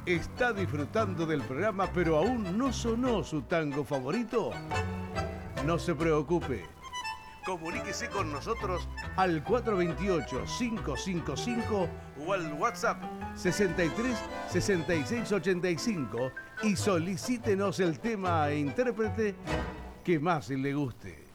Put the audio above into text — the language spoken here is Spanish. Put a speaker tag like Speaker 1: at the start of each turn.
Speaker 1: ¿Está disfrutando del programa pero aún no sonó su tango favorito? No se preocupe. Comuníquese con nosotros al 428-555 o al WhatsApp 63 66 85 y solicítenos el tema e intérprete que más le guste.